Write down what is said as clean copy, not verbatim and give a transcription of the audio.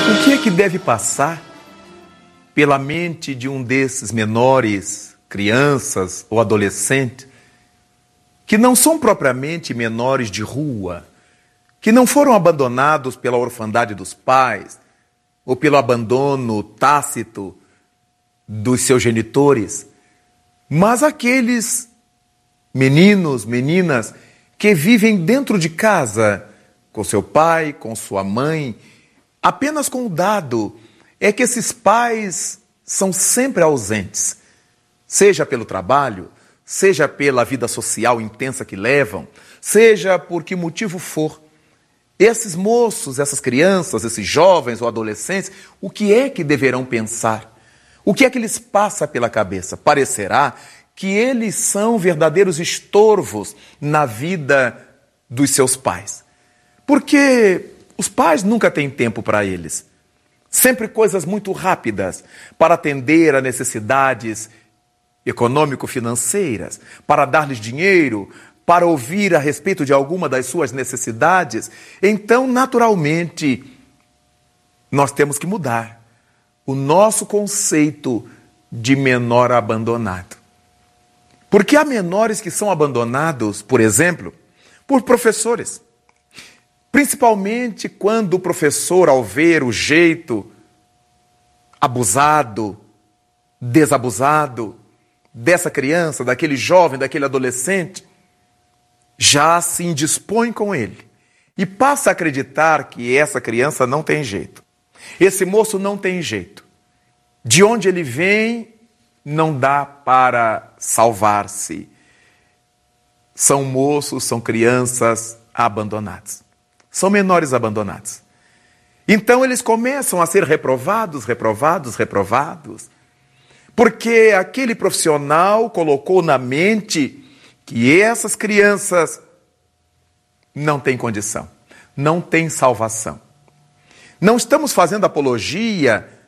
O que é que deve passar pela mente de um desses menores, crianças ou adolescentes, que não são propriamente menores de rua, que não foram abandonados pela orfandade dos pais ou pelo abandono tácito dos seus genitores, mas aqueles meninos, meninas que vivem dentro de casa, com seu pai, com sua mãe, apenas com o dado é que esses pais são sempre ausentes, seja pelo trabalho, seja pela vida social intensa que levam, seja por que motivo for. Esses moços, essas crianças, esses jovens ou adolescentes, o que é que deverão pensar? O que é que lhes passa pela cabeça? Parecerá que eles são verdadeiros estorvos na vida dos seus pais. Porque os pais nunca têm tempo para eles. Sempre coisas muito rápidas para atender a necessidades econômico-financeiras, para dar-lhes dinheiro, para ouvir a respeito de alguma das suas necessidades. Então, naturalmente, nós temos que mudar o nosso conceito de menor abandonado. Porque há menores que são abandonados, por exemplo, por professores. Principalmente quando o professor, ao ver o jeito abusado, desabusado dessa criança, daquele jovem, daquele adolescente, já se indispõe com ele e passa a acreditar que essa criança não tem jeito. Esse moço não tem jeito. De onde ele vem, não dá para salvar-se. São moços, são crianças abandonadas. São menores abandonados. Então eles começam a ser reprovados, porque aquele profissional colocou na mente que essas crianças não têm condição, não têm salvação. Não estamos fazendo apologia